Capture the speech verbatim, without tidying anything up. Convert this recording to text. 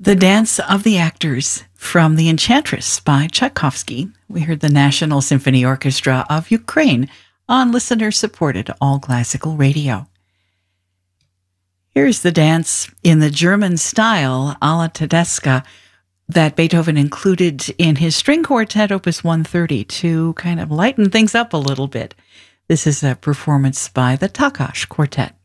The Dance of the Actors from The Enchantress by Tchaikovsky. We heard the National Symphony Orchestra of Ukraine on listener-supported all-classical radio. Here's the dance in the German style, alla tedesca, that Beethoven included in his string quartet, Opus one thirty, to kind of lighten things up a little bit. This is a performance by the Takács Quartet.